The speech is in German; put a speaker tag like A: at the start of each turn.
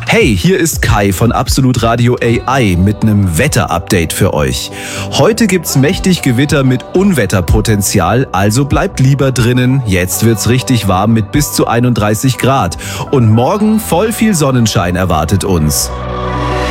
A: Hey, hier ist Kai von Absolut Radio AI mit einem Wetterupdate für euch. Heute gibt's mächtig Gewitter mit Unwetterpotenzial, also bleibt lieber drinnen. Jetzt wird's richtig warm mit bis zu 31 Grad. Und morgen voll viel Sonnenschein erwartet uns.